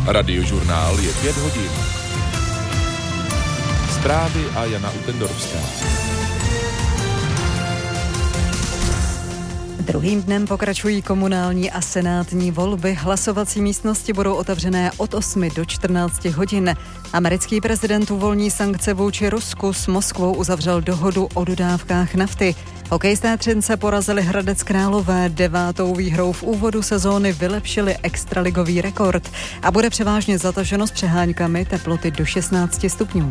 Radiožurnál je 5 hodin. Zprávy a Jana Utendorovská. Druhým dnem pokračují komunální a senátní volby. Hlasovací místnosti budou otevřené od 8 do 14 hodin. Americký prezident uvolní sankce vůči Rusku, s Moskvou uzavřel dohodu o dodávkách nafty. Hokejisté Třince porazili Hradec Králové, 9. výhrou v úvodu sezóny vylepšili extraligový rekord a bude převážně zataženo s přeháňkami, teploty do 16 stupňů.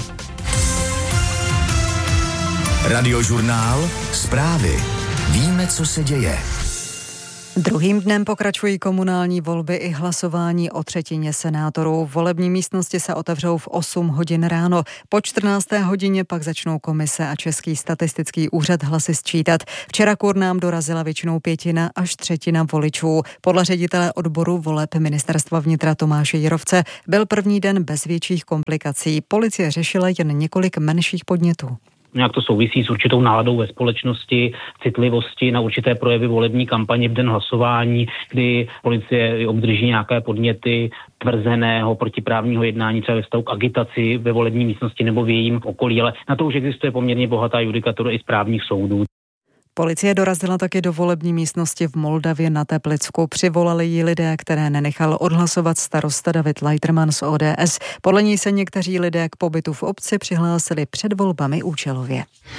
Radiožurnál, zprávy. Víme, co se děje. Druhým dnem pokračují komunální volby i hlasování o třetině senátorů. Volební místnosti se otevřou v 8 hodin ráno. Po 14. hodině pak začnou komise a Český statistický úřad hlasy sčítat. Včera k urnám dorazila většinou 1/5 až 1/3 voličů. Podle ředitele odboru voleb Ministerstva vnitra Tomáše Jirovce byl první den bez větších komplikací. Policie řešila jen několik menších podnětů. Nějak to souvisí s určitou náladou ve společnosti, citlivosti na určité projevy volební kampaně v den hlasování, kdy policie obdrží nějaké podněty tvrzeného protiprávního jednání třeba ve vztahu k agitaci ve volební místnosti nebo v jejím okolí, ale na to už existuje poměrně bohatá judikatura i správních soudů. Policie dorazila taky do volební místnosti v Moldavě na Teplicku. Přivolali ji lidé, které nenechal odhlasovat starosta David Leiterman z ODS. Podle ní se někteří lidé k pobytu v obci přihlásili před volbami účelově.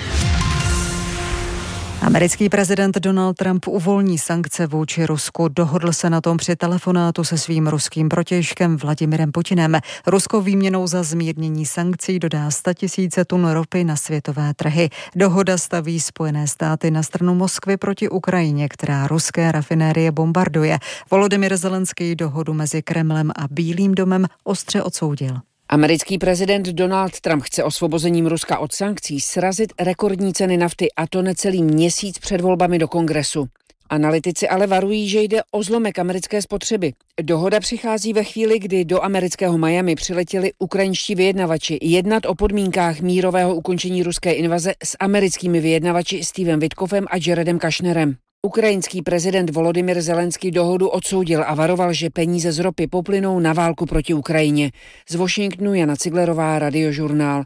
Americký prezident Donald Trump uvolní sankce vůči Rusku. Dohodl se na tom při telefonátu se svým ruským protějškem Vladimirem Putinem. Rusko výměnou za zmírnění sankcí dodá 100 000 tun ropy na světové trhy. Dohoda staví Spojené státy na stranu Moskvy proti Ukrajině, která ruské rafinérie bombarduje. Volodymyr Zelenský dohodu mezi Kremlem a Bílým domem ostře odsoudil. Americký prezident Donald Trump chce osvobozením Ruska od sankcí srazit rekordní ceny nafty, a to necelý měsíc před volbami do Kongresu. Analytici ale varují, že jde o zlomek americké spotřeby. Dohoda přichází ve chvíli, kdy do amerického Miami přiletěli ukrajinští vyjednavači jednat o podmínkách mírového ukončení ruské invaze s americkými vyjednavači Stevem Witkoffem a Jaredem Kushnerem. Ukrajinský prezident Volodymyr Zelenský dohodu odsoudil a varoval, že peníze z ropy poplynou na válku proti Ukrajině. Z Washingtonu Jana Ciglerová, Radiožurnál.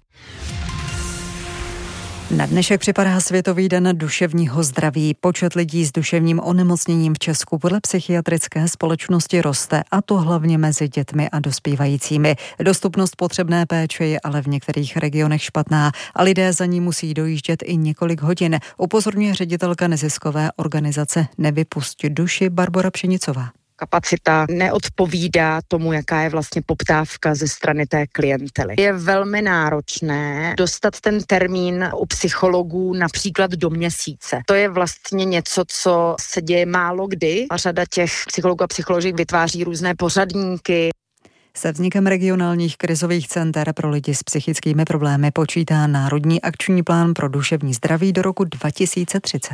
Na dnešek připadá Světový den duševního zdraví. Počet lidí s duševním onemocněním v Česku podle psychiatrické společnosti roste, a to hlavně mezi dětmi a dospívajícími. Dostupnost potřebné péče je ale v některých regionech špatná a lidé za ní musí dojíždět i několik hodin, upozorňuje ředitelka neziskové organizace Nevypusť duši Barbora Pšenicová. Kapacita neodpovídá tomu, jaká je vlastně poptávka ze strany té klientely. Je velmi náročné dostat ten termín u psychologů například do měsíce. To je vlastně něco, co se děje málo kdy a řada těch psychologů a psycholožek vytváří různé pořadníky. Se vznikem regionálních krizových center pro lidi s psychickými problémy počítá Národní akční plán pro duševní zdraví do roku 2030.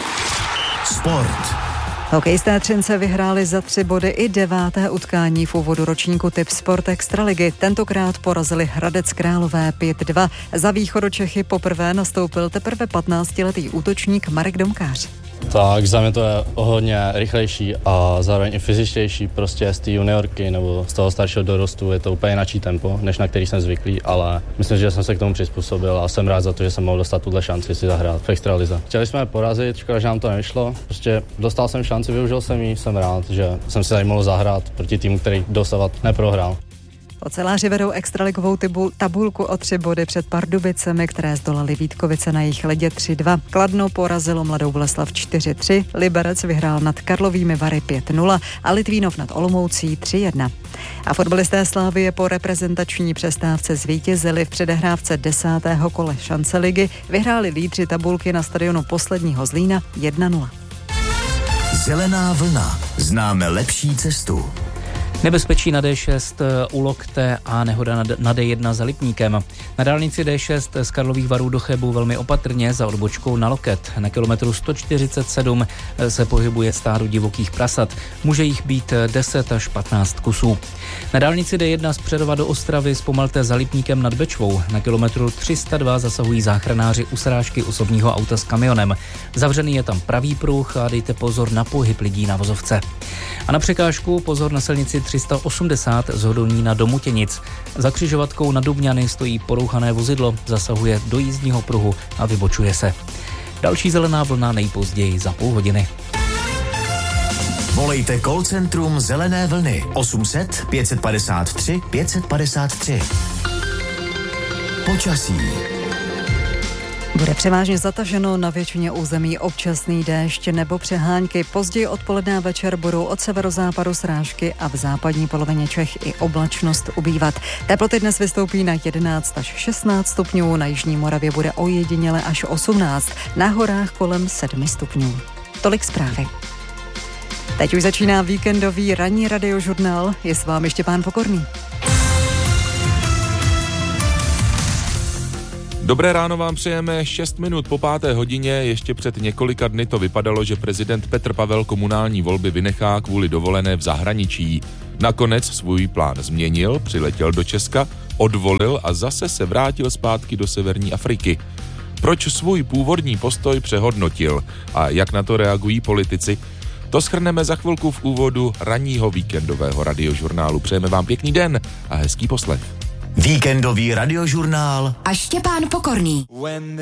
Sport. Hokejisté Třince vyhráli za 3 body i 9. utkání v úvodu ročníku Tip Sport Extraligy. Tentokrát porazili Hradec Králové 5-2. Za Východočechy poprvé nastoupil teprve 15letý útočník Marek Domkář. Tak za mě to je hodně rychlejší a zároveň i fyzičtější, prostě z té juniorky nebo z toho staršího dorostu je to úplně jináčí tempo, než na který jsem zvyklý, ale myslím, že jsem se k tomu přizpůsobil a jsem rád za to, že jsem mohl dostat tuhle šanci si zahrát v extralize. Chtěli jsme porazit, škoda, že nám to nevyšlo, prostě dostal jsem šanci, využil jsem ji, jsem rád, že jsem si tady mohl zahrát proti týmu, který dosavat neprohrál. Oceláři vedou extraligovou tabulku o 3 body před Pardubicemi, které zdolali Vítkovice na jejich ledě 3-2. Kladno porazilo Mladou Boleslav 4-3, Liberec vyhrál nad Karlovými Vary 5-0 a Litvínov nad Olomoucí 3-1. A fotbalisté Slavie po reprezentační přestávce zvítězili v předehrávce 10. kola šance ligy, vyhráli lídři tabulky na stadionu posledního Zlína 1-0. Zelená vlna. Známe lepší cestu. Nebezpečí na D6 u Lokte a nehoda na D1 za Lipníkem. Na dálnici D6 z Karlových Varů do Chebu velmi opatrně za odbočkou na Loket. Na kilometru 147 se pohybuje stádo divokých prasat. Může jich být 10 až 15 kusů. Na dálnici D1 z Přerova do Ostravy zpomalte za Lipníkem nad Bečvou. Na kilometru 302 zasahují záchranáři u srážky osobního auta s kamionem. Zavřený je tam pravý pruh a dejte pozor na pohyb lidí na vozovce. A na překážku pozor na silnici 380 z Hodonína do Mutěnic. Za křižovatkou na Dubňany stojí porouchané vozidlo, zasahuje do jízdního pruhu a vybočuje se. Další zelená vlna nejpozději za půl hodiny. Volejte call centrum Zelené vlny 800 553 553. Počasí. Bude převážně zataženo, na většině území občasný déšť nebo přehánky. Později odpoledne a večer budou od severozápadu srážky a v západní polovině Čech i oblačnost ubývat. Teploty dnes vystoupí na 11 až 16 stupňů, na jižní Moravě bude ojediněle až 18, na horách kolem 7 stupňů. Tolik zprávy. Teď už začíná víkendový ranní radiožurnál. Je s vámi Štěpán Pokorný. Dobré ráno vám přejeme 6 minut po 5. hodině. Ještě před několika dny to vypadalo, že prezident Petr Pavel komunální volby vynechá kvůli dovolené v zahraničí. Nakonec svůj plán změnil, přiletěl do Česka, odvolil a zase se vrátil zpátky do severní Afriky. Proč svůj původní postoj přehodnotil a jak na to reagují politici? To shrneme za chvilku v úvodu ranního víkendového radiožurnálu. Přejeme vám pěkný den a hezký poslech. Víkendový radiožurnál a Štěpán Pokorný.